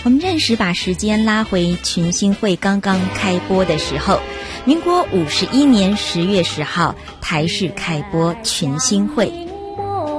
我们暂时把时间拉回群星会刚刚开播的时候，民国51年10月10号，台视开播群星会。